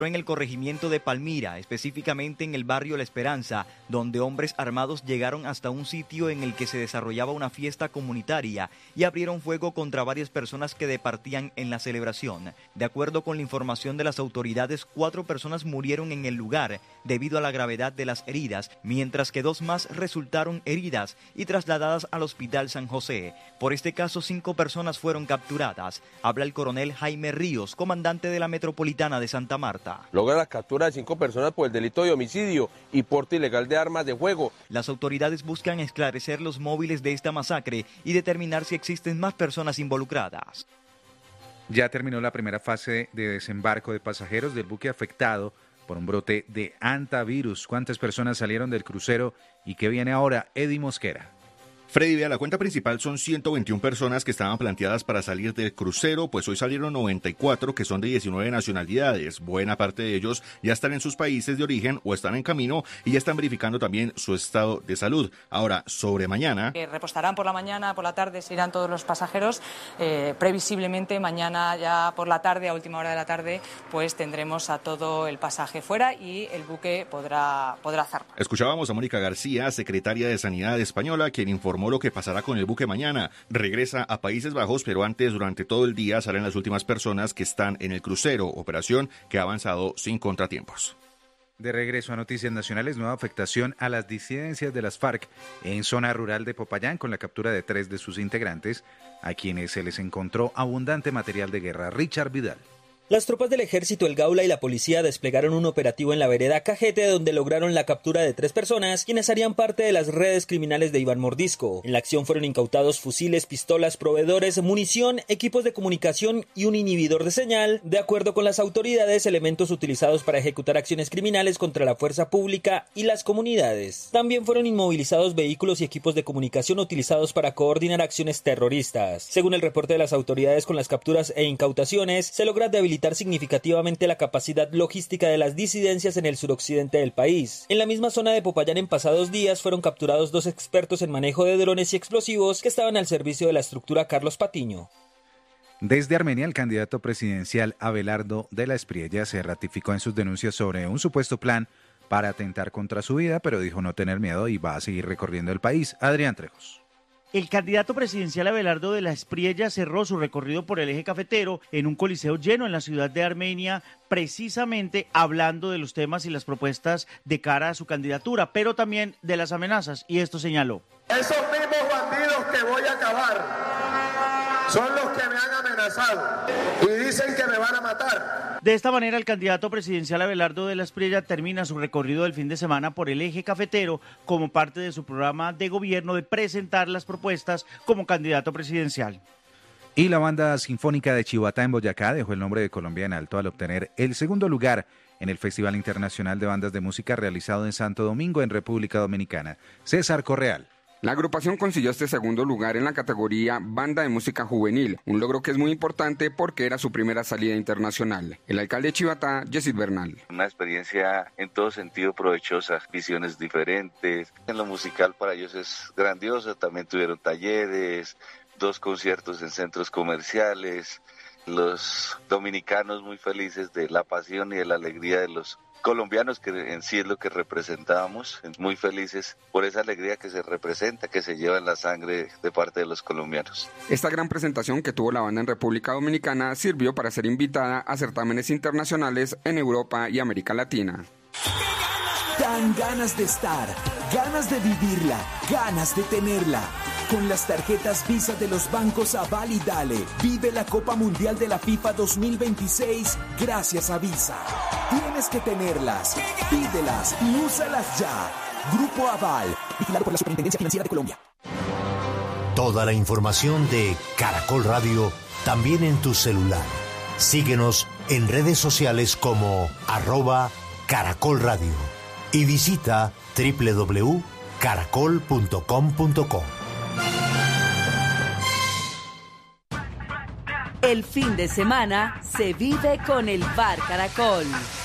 en el corregimiento de Palmira, específicamente en el barrio La Esperanza, donde hombres armados llegaron hasta un sitio en el que se desarrollaba una fiesta comunitaria y abrieron fuego contra varias personas que departían en la celebración. De acuerdo con la información de las autoridades, 4 personas murieron en el lugar debido a la gravedad de las heridas, mientras que 2 más resultaron heridas y trasladadas al Hospital San José. Por este caso, 5 personas fueron capturadas. Habla el coronel Jaime Ríos, comandante de la Metropolitana de Santa Marta. Logra la captura de 5 personas por el delito de homicidio y porte ilegal de armas de fuego. Las autoridades buscan esclarecer los móviles de esta masacre y determinar si existen más personas involucradas. Ya terminó la primera fase de desembarco de pasajeros del buque afectado por un brote de hantavirus. ¿Cuántas personas salieron del crucero y qué viene ahora? Eddie Mosquera. Freddy, vea, la cuenta principal son 121 personas que estaban planteadas para salir del crucero, pues hoy salieron 94 que son de 19 nacionalidades. Buena parte de ellos ya están en sus países de origen o están en camino y ya están verificando también su estado de salud. Ahora, sobre mañana... repostarán por la mañana, por la tarde se irán todos los pasajeros. Previsiblemente mañana ya por la tarde, a última hora de la tarde, pues tendremos a todo el pasaje fuera y el buque podrá zarpar. Escuchábamos a Mónica García, secretaria de Sanidad española, quien informó lo que pasará con el buque mañana. Regresa a Países Bajos, pero antes, durante todo el día, salen las últimas personas que están en el crucero, operación que ha avanzado sin contratiempos. De regreso a Noticias Nacionales, nueva afectación a las disidencias de las FARC en zona rural de Popayán con la captura de 3 de sus integrantes, a quienes se les encontró abundante material de guerra. Richard Vidal. Las tropas del ejército, el Gaula y la policía desplegaron un operativo en la vereda Cajete, donde lograron la captura de 3 personas, quienes harían parte de las redes criminales de Iván Mordisco. En la acción fueron incautados fusiles, pistolas, proveedores, munición, equipos de comunicación y un inhibidor de señal. De acuerdo con las autoridades, elementos utilizados para ejecutar acciones criminales contra la fuerza pública y las comunidades. También fueron inmovilizados vehículos y equipos de comunicación utilizados para coordinar acciones terroristas. Según el reporte de las autoridades, con las capturas e incautaciones, se logra debilitar significativamente la capacidad logística de las disidencias en el suroccidente del país. En la misma zona de Popayán, en pasados días, fueron capturados 2 expertos en manejo de drones y explosivos que estaban al servicio de la estructura Carlos Patiño. Desde Armenia, el candidato presidencial Abelardo de la Espriella se ratificó en sus denuncias sobre un supuesto plan para atentar contra su vida, pero dijo no tener miedo y va a seguir recorriendo el país. Adrián Trejos. El candidato presidencial Abelardo de la Espriella cerró su recorrido por el eje cafetero en un coliseo lleno en la ciudad de Armenia, precisamente hablando de los temas y las propuestas de cara a su candidatura, pero también de las amenazas, y esto señaló. Esos mismos bandidos que voy a acabar son los que me han amenazado y dicen que me van a matar. De esta manera, el candidato presidencial Abelardo de la Espriella termina su recorrido del fin de semana por el eje cafetero como parte de su programa de gobierno de presentar las propuestas como candidato presidencial. Y la Banda Sinfónica de Chihuahua en Boyacá dejó el nombre de Colombia en alto al obtener el segundo lugar en el Festival Internacional de Bandas de Música realizado en Santo Domingo, en República Dominicana. César Correal. La agrupación consiguió este segundo lugar en la categoría Banda de Música Juvenil, un logro que es muy importante porque era su primera salida internacional. El alcalde de Chivatá, Yesid Bernal. Una experiencia en todo sentido provechosa, visiones diferentes. En lo musical para ellos es grandioso, también tuvieron talleres, 2 conciertos en centros comerciales. Los dominicanos muy felices de la pasión y de la alegría de los colombianos, que en sí es lo que representábamos, muy felices por esa alegría que se representa, que se lleva en la sangre de parte de los colombianos. Esta gran presentación que tuvo la banda en República Dominicana sirvió para ser invitada a certámenes internacionales en Europa y América Latina. Dan ganas de estar, ganas de vivirla, ganas de tenerla. Con las tarjetas Visa de los bancos Aval y Dale, vive la Copa Mundial de la FIFA 2026 gracias a Visa. Tienes que tenerlas, pídelas y úsalas ya. Grupo Aval, vigilado por la Superintendencia Financiera de Colombia. Toda la información de Caracol Radio también en tu celular. Síguenos en redes sociales como @Caracol Radio y visita www.caracol.com.co. El fin de semana se vive con el Bar Caracol.